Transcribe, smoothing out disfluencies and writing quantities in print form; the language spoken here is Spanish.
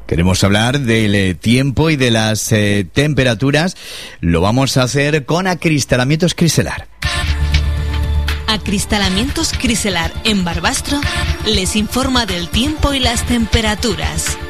Queremos hablar del tiempo y de las temperaturas. Lo vamos a hacer con Acristalamientos Criselar. Acristalamientos Criselar en Barbastro les informa del tiempo y las temperaturas.